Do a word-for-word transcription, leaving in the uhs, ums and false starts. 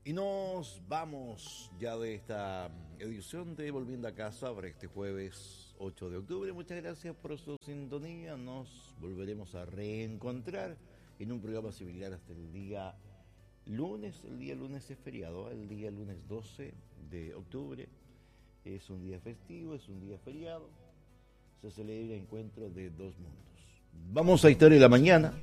Y nos vamos ya de esta edición de Volviendo a Casa para este jueves ocho de octubre. Muchas gracias por su sintonía. Nos volveremos a reencontrar en un programa similar hasta el día lunes. El día lunes es feriado, el día lunes doce de octubre. Es un día festivo, es un día feriado. Se celebra el encuentro de dos mundos. Vamos a Historia de la Mañana.